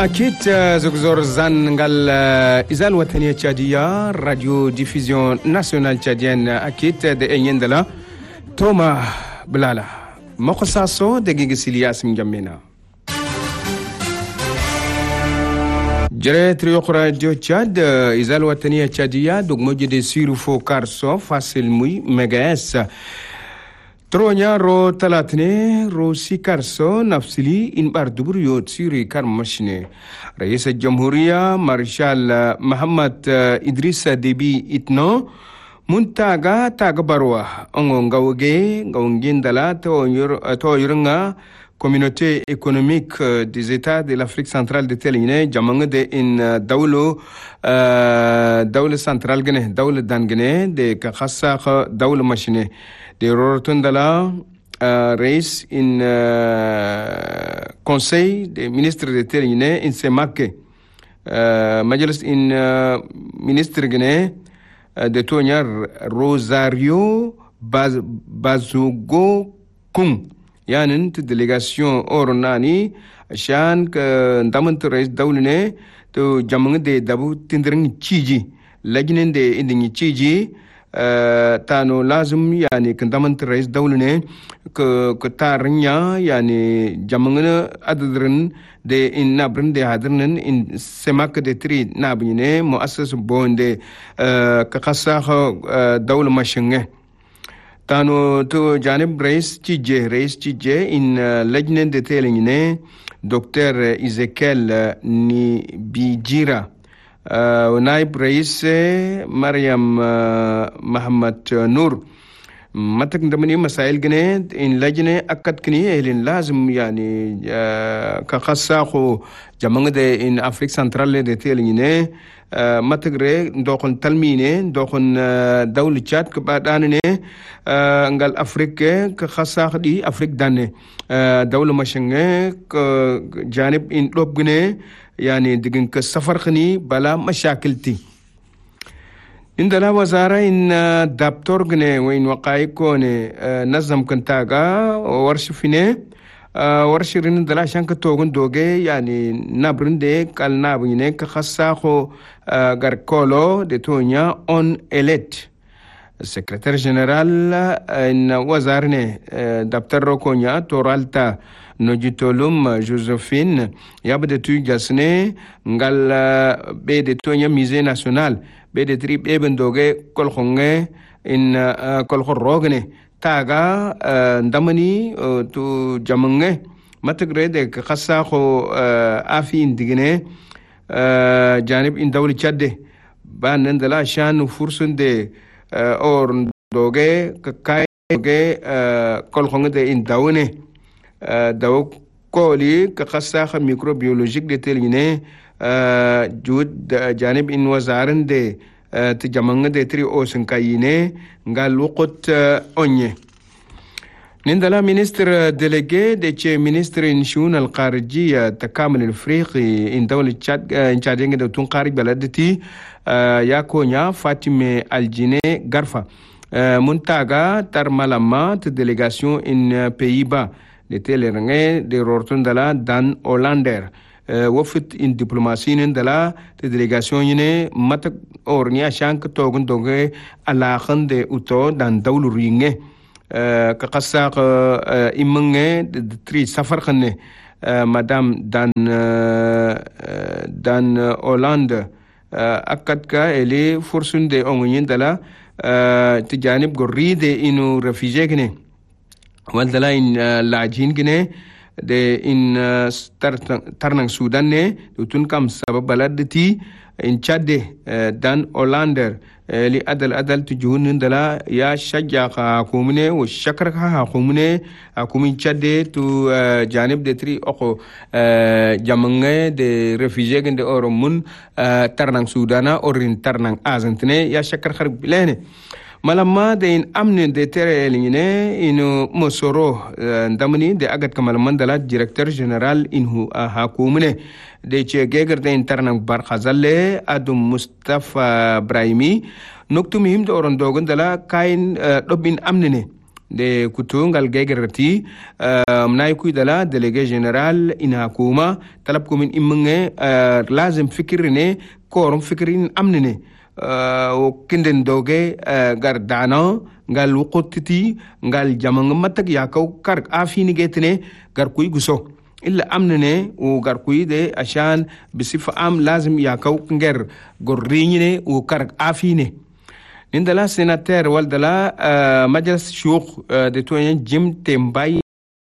أكيد زغزور زان قال إزال وطنية تشادية راديو ديفيزيون ناسيونال تشاديان أكيد دي يندلا توما بلالا مقصاصو دقيقة سيلياس من جمينا جريت ريوق راديو تشاد إزال وطنية تشادية دوك موجود سيرو فو كارسو فاسل موي ميغاس ترونيا رو تلاتني رو سيكارسو نفسلي إن باردبر يوت سيري كارمشني رئيس الجمهورية مارشال محمد إدريس ديبي إتنو منتاغا تاغباروا غاوغي غاونجين دالا تو يرنغا Communauté économique des États de l'Afrique centrale de Téléguinée, Jamang de in Daoule centrale Guinée, Daoule dan Guinée, de Kakassa Daoule machine, de Rorotundala, Reis in Conseil des ministres de Téléguinée, in Semake, Majalis in ministre Guinée, de Tonyar Rosario Bazugo Kung. يعني ديليغاسيون اورناني عشان ندمن رئيس دولة تو جامعة دي دابو تندرن تشيجي لجنة دي إندني تشيجي تانو لازم يعني كندمن رئيس دولة كتارنيا يعني جامعة أدرن دي إن نابرن دي هادرن إن سماك دي تري نابينه مؤسس بون دي كقصة دولة ماشنة تانو تو جانب رئيس تيجي إن لجنة دي تيليني دكتور إيزيكيل نيبيجيرا ونائب رئيس مريم محمد نور متك دمني مسائل جنة إن لجنة أكد كني إلين لازم يعني كخصاخو جمعنا ده إن أفريقيا سنترال ده تيليني متغري دوخن تلمينه دوخن دولة تشاد كبادانه انغال افريقيا كخصاخ دي افريق دانه دولة مشنغه جانب ان لوبغنه يعني دغن كسفر خني بلا مشاكلتي عندنا وزارة إن دابتور غنه وين وقايكونه نظم كنتاغا ورشفينه ورشرين دلا شانك توغن دوغي يعني نابرنده كال نابينه كخصاخو غاركولو دي تونيا اون إليت السكرتير جنرال ان وزارنه دفتر روكونيا تورالتا نوجيتولوم جوزفين يابد توجاسني نغال بي دي تونيا ميزي ناسيونال بي دي تريب ابن دوغي كولخونغي ان كولخو روغني تاغا ndamani to jamange matagre de khassa kho afi indigene janib in dawli chadde ba nan dala shan fursun de or doge kai doge kol khonge de in dawne daw koli khassa kha microbiologique de teline jud janib in wazaran de تجمعنا ده تري أوسن كاينة قال وقت أنيه نندلا مينستر ديليجي ديتشي مينستر إنشون الخارجية تكامل الأفريقي إن دولة تشاد إن تشادين ده تون خارج بلدتي ياكونيا فاطمة الجيني غرفة منتاغا ترمالما تديليغاسيون إن بيبا لتيلرنغي دي رورتوندلا دان أولاندر وفد in diplomatie ndala de délégation yene matak ornia shank togun doge alakhn de uto dan dawlu ringe ka qasaq imnge de tri safar khane madame dan Hollande akad ka ele forsun de onyin dala tijanib goride inu refugee gene waldala in lajin gene de in tarnang Sudan ne tun kam sabab baladti in Chadde dan Hollander li adal tujuhun dala ya shajja ka kumne wa shakar ka kumne akumin Chadde tu janib de tri oko jamange de refugee de oromun tarnang Sudana orin tarnang azantne ya shakar khar bilene malama de in amne de tere eline inu mosoro ndamni de agat kamal mandala directeur général inhu hakumne de che geger de internang bar khazalle adum Mustafa Brahimi noktum him de oron dogon dala kain dobin amne de kutungal gegerati mnay kuidala délégué général ina kuma talab ko min imnge lazim fikirine korum fikirin amnene o kinden doge gar dana ngal wuqotiti ngal jamang matak yakaw kar afini getene gar kuy guso illa amnene o gar kuy de ashan bisifa am lazim yakaw nger gorriñine o kar afine nindala sénateur waldala majalis shuyukh de toyen jim tembay